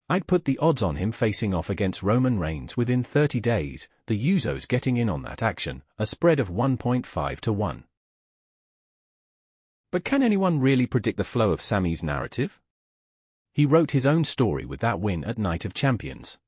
I'd put the odds on him facing off against Roman Reigns within 30 days, the Usos getting in on that action, a spread of 1.5 to 1. But can anyone really predict the flow of Sami's narrative? He wrote his own story with that win at Night of Champions.